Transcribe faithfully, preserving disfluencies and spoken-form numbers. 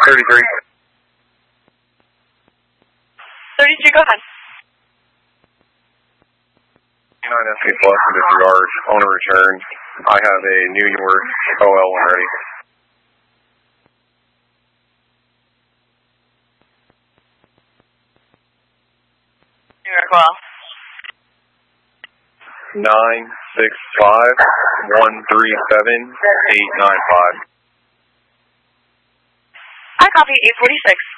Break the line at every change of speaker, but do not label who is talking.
thirty-three.
thirty-three, go ahead.
nine S A plus in disregard, owner return. I have a New York O L one ready.
New York O L.
nine six five, one three seven, eight nine five.
I copy eight forty-six.